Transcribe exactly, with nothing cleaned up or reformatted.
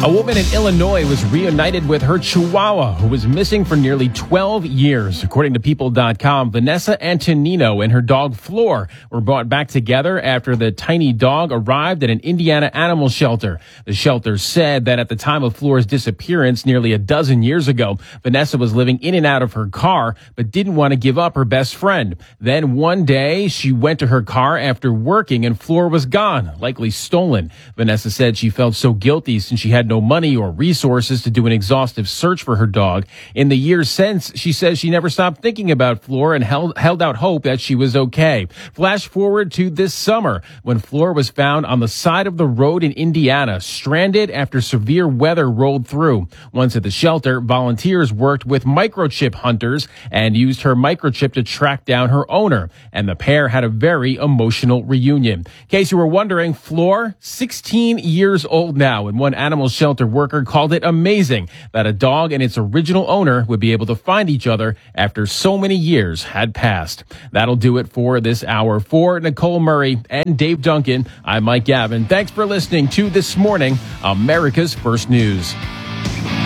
A woman in Illinois was reunited with her Chihuahua, who was missing for nearly twelve years. According to People dot com, Vanessa Antonino and her dog Floor were brought back together after the tiny dog arrived at an Indiana animal shelter. The shelter said that at the time of Floor's disappearance nearly a dozen years ago, Vanessa was living in and out of her car, but didn't want to give up her best friend. Then one day, she went to her car after working and Floor was gone, likely stolen. Vanessa said she felt so guilty since she had no money or resources to do an exhaustive search for her dog. In the years since, she says she never stopped thinking about Floor and held, held out hope that she was okay. Flash forward to this summer when Floor was found on the side of the road in Indiana, stranded after severe weather rolled through. Once at the shelter, volunteers worked with microchip hunters and used her microchip to track down her owner. And the pair had a very emotional reunion. In case you were wondering, Floor, sixteen years old now, and one animal shelter worker called it amazing that a dog and its original owner would be able to find each other after so many years had passed. That'll do it for this hour. For Nicole Murray and Dave Duncan, I'm Mike Gavin. Thanks for listening to This Morning, America's First News.